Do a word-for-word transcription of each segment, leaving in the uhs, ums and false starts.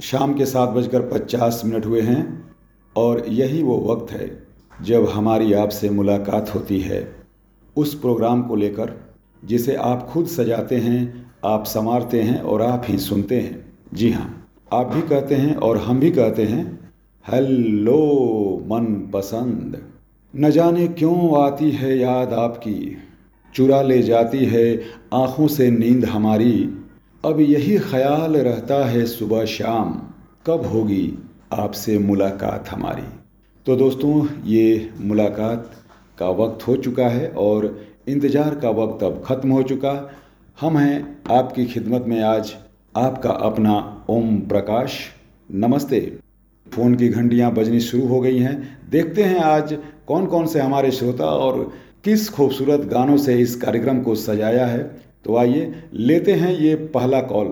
शाम के सात बजकर पचास मिनट हुए हैं और यही वो वक्त है जब हमारी आपसे मुलाकात होती है उस प्रोग्राम को लेकर जिसे आप खुद सजाते हैं, आप संवारते हैं और आप ही सुनते हैं। जी हाँ, आप भी कहते हैं और हम भी कहते हैं, हेलो मन पसंद। न जाने क्यों आती है याद आपकी, चुरा ले जाती है आँखों से नींद हमारी। अब यही ख्याल रहता है सुबह शाम, कब होगी आपसे मुलाकात हमारी। तो दोस्तों, ये मुलाकात का वक्त हो चुका है और इंतज़ार का वक्त अब ख़त्म हो चुका। हम हैं आपकी खिदमत में आज आपका अपना ओम प्रकाश। नमस्ते। फ़ोन की घंटियां बजनी शुरू हो गई हैं। देखते हैं आज कौन कौन से हमारे श्रोता और किस खूबसूरत गानों से इस कार्यक्रम को सजाया है। तो आइए लेते हैं ये पहला कॉल।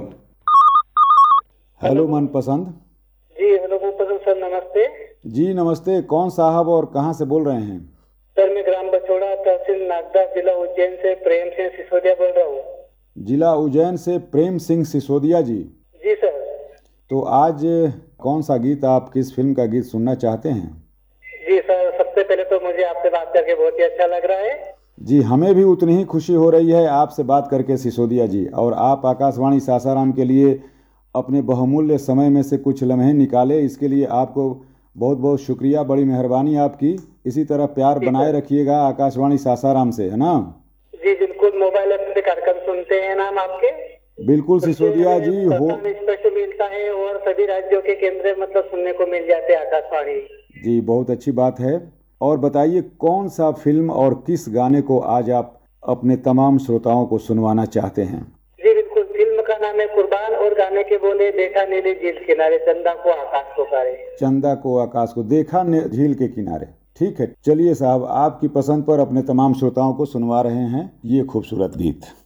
हेलो मनपसंद। जी हेलो मनपसंद सर, नमस्ते। जी नमस्ते। कौन साहब और कहाँ से बोल रहे हैं? सर मैं ग्राम बछोड़ा, तहसील नागदा, जिला उज्जैन से प्रेम सिंह सिसोदिया बोल रहा हूँ। जिला उज्जैन से प्रेम सिंह सिसोदिया जी। जी सर। तो आज कौन सा गीत, आप किस फिल्म का गीत सुनना चाहते हैं? जी सर, सबसे पहले तो मुझे आपसे बात करके बहुत ही अच्छा लग रहा है। जी, हमें भी उतनी ही खुशी हो रही है आपसे बात करके सिसोदिया जी। और आप आकाशवाणी सासाराम के लिए अपने बहुमूल्य समय में से कुछ लम्हे निकाले, इसके लिए आपको बहुत बहुत शुक्रिया। बड़ी मेहरबानी आपकी। इसी तरह प्यार बनाए रखिएगा आकाशवाणी सासाराम से, है ना? जी बिल्कुल, मोबाइल ऐप पे कार्यक्रम सुनते हैं ना हम आपके। बिल्कुल सिसोदिया जी। हो स्पेशल मिलता है और सभी राज्यों के केंद्र मतलब सुनने को मिल जाते हैं आकाशवाणी। जी, बहुत अच्छी बात है। और बताइए कौन सा फिल्म और किस गाने को आज आप अपने तमाम श्रोताओं को सुनवाना चाहते हैं? जी बिल्कुल, फिल्म का नाम है कुर्बान और गाने के बोले देखा नीली झील किनारे, चंदा को आकाश को पुकारे। चंदा को आकाश को देखा झील के किनारे। ठीक है, चलिए साहब, आपकी पसंद पर अपने तमाम श्रोताओं को सुनवा रहे हैं ये खूबसूरत गीत।